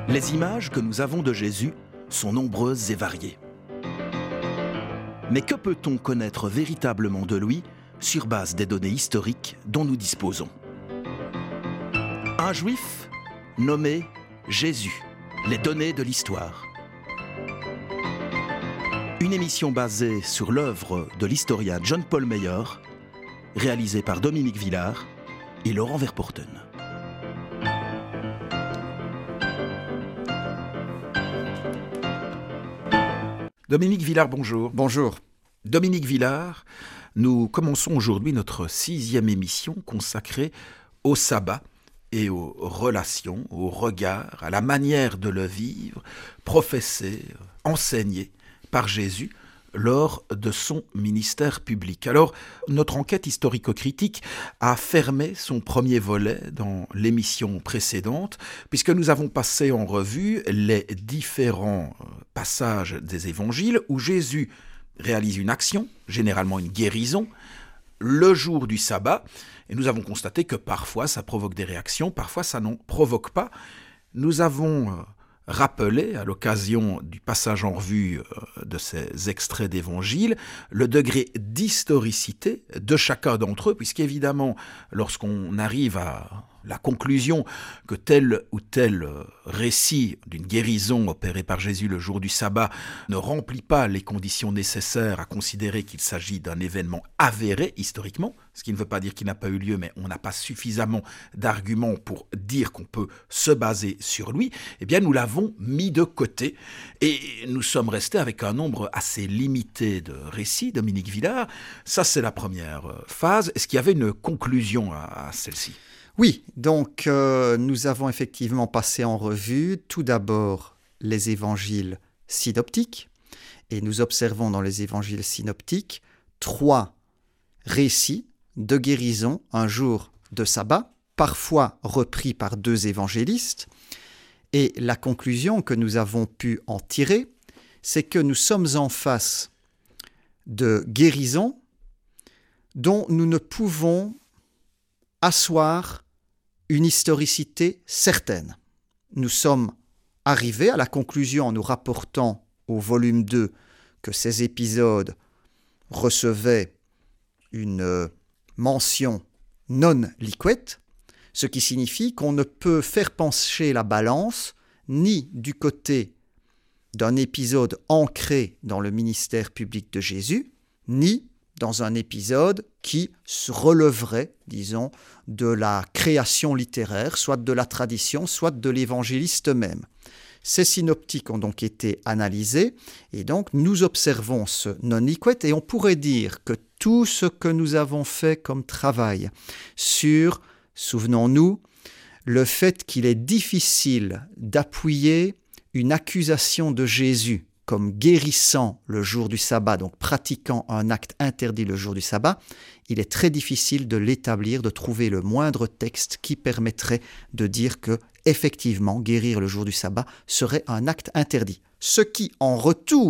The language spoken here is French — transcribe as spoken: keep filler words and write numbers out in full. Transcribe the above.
Les images que nous avons de Jésus sont nombreuses et variées. Mais que peut-on connaître véritablement de lui sur base des données historiques dont nous disposons? Un juif nommé Jésus, les données de l'histoire. Une émission basée sur l'œuvre de l'historien John Paul Meier, réalisée par Dominique Villard et Laurent Verpoorten. Dominique Villard, bonjour. Bonjour. Dominique Villard, nous commençons aujourd'hui notre sixième émission consacrée au sabbat et aux relations, au regard, à la manière de le vivre, professé, enseigné par Jésus lors de son ministère public. Alors, notre enquête historico-critique a fermé son premier volet dans l'émission précédente, puisque nous avons passé en revue les différents passages des évangiles où Jésus réalise une action, généralement une guérison, le jour du sabbat, et nous avons constaté que parfois ça provoque des réactions, parfois ça n'en provoque pas. Nous avons rappelé, à l'occasion du passage en revue de ces extraits d'évangile, le degré d'historicité de chacun d'entre eux, puisqu'évidemment, lorsqu'on arrive à la conclusion que tel ou tel récit d'une guérison opérée par Jésus le jour du sabbat ne remplit pas les conditions nécessaires à considérer qu'il s'agit d'un événement avéré historiquement, ce qui ne veut pas dire qu'il n'a pas eu lieu, mais on n'a pas suffisamment d'arguments pour dire qu'on peut se baser sur lui, eh bien nous l'avons mis de côté et nous sommes restés avec un nombre assez limité de récits, Dominique Villard. Ça, c'est la première phase. Est-ce qu'il y avait une conclusion à, à celle-ci ? Oui, donc euh, nous avons effectivement passé en revue tout d'abord les évangiles synoptiques et nous observons dans les évangiles synoptiques trois récits de guérison un jour de sabbat, parfois repris par deux évangélistes. Et la conclusion que nous avons pu en tirer, c'est que nous sommes en face de guérisons dont nous ne pouvons asseoir une historicité certaine. Nous sommes arrivés à la conclusion en nous rapportant au volume deux que ces épisodes recevaient une mention non liquet, ce qui signifie qu'on ne peut faire pencher la balance ni du côté d'un épisode ancré dans le ministère public de Jésus, ni dans un épisode qui se releverait, disons, de la création littéraire, soit de la tradition, soit de l'évangéliste même. Ces synoptiques ont donc été analysés, et donc nous observons ce non-liquet, et on pourrait dire que tout ce que nous avons fait comme travail sur, souvenons-nous, le fait qu'il est difficile d'appuyer une accusation de Jésus comme guérissant le jour du sabbat, donc pratiquant un acte interdit le jour du sabbat, il est très difficile de l'établir, de trouver le moindre texte qui permettrait de dire que, effectivement, guérir le jour du sabbat serait un acte interdit. Ce qui, en retour,